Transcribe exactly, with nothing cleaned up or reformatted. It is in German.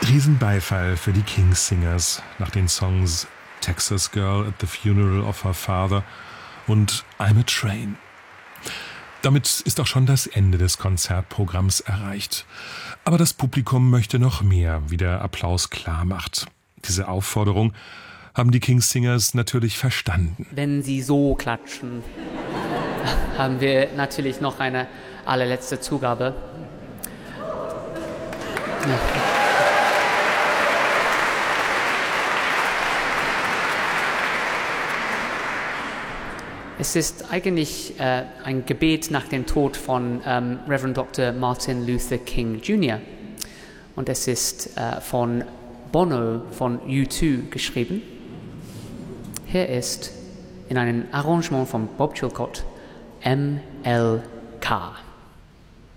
Riesenbeifall für die King's-Singers nach den Songs Texas Girl at the Funeral of Her Father und I'm a Train. Damit ist auch schon das Ende des Konzertprogramms erreicht. Aber das Publikum möchte noch mehr, wie der Applaus klar macht. Diese Aufforderung haben die King's-Singers natürlich verstanden. Wenn Sie so klatschen, haben wir natürlich noch eine allerletzte Zugabe. Ja. Es ist eigentlich äh, ein Gebet nach dem Tod von ähm, Reverend Doktor Martin Luther King Junior Und es ist äh, von Bono von U zwei geschrieben. Hier ist in einem Arrangement von Bob Chilcott M L K.